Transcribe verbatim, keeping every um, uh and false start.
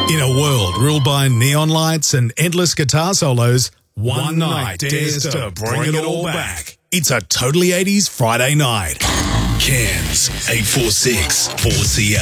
In a world ruled by neon lights and endless guitar solos, one night dares to bring it all back. It's a Totally eighties Friday night. Cairns, eight four six four C A.